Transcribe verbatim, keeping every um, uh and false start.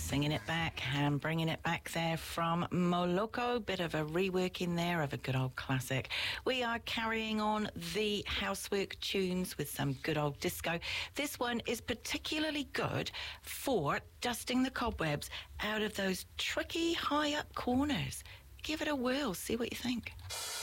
singing it back and bringing it back there from Moloko. Bit of a rework in there of a good old classic. We are carrying on the housework tunes with some good old disco. This one is particularly good for dusting the cobwebs out of those tricky high up corners. Give it a whirl, see what you think.